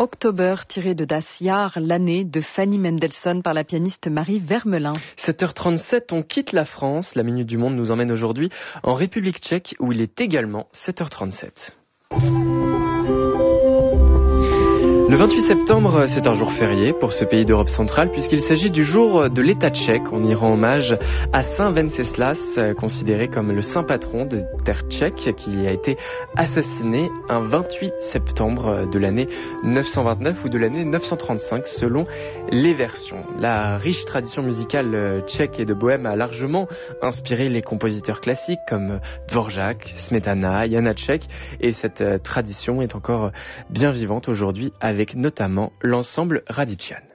Oktober, tiré de Das Jahr, l'année de Fanny Mendelssohn par la pianiste Marie Vermelin. 7h37, on quitte la France. La Minute du Monde nous emmène aujourd'hui en République tchèque où il est également 7h37. Le 28 septembre, c'est un jour férié pour ce pays d'Europe centrale puisqu'il s'agit du jour de l'État tchèque. On y rend hommage à Saint Venceslas, considéré comme le saint patron de terre tchèque, qui a été assassiné un 28 septembre de l'année 929 ou de l'année 935 selon les versions. La riche tradition musicale tchèque et de bohème a largement inspiré les compositeurs classiques comme Dvořák, Smetana, Janáček, et cette tradition est encore bien vivante aujourd'hui avec notamment l'ensemble Radicyan.